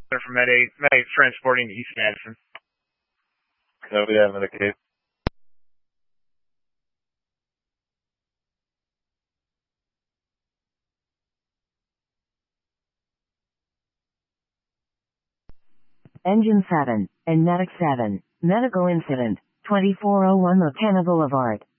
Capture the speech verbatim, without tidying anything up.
They're from Med eight, Med eight transporting to East Madison. No, we haven't, okay. Engine seven, and Medic seven, medical incident, twenty-four oh one Mechanic Boulevard.